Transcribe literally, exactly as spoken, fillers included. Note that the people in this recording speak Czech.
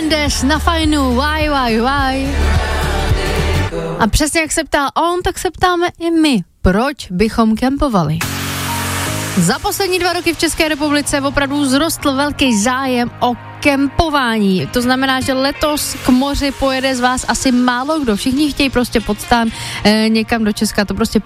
Mendes na fajnu, why, why, why. A přesně jak se ptá on, tak se ptáme i my. Proč bychom kempovali? Za poslední dva roky v České republice opravdu vzrostl velký zájem o kempování. To znamená, že letos k moři pojede z vás asi málo kdo. Všichni chtějí prostě podstán e, někam do Česka. To prostě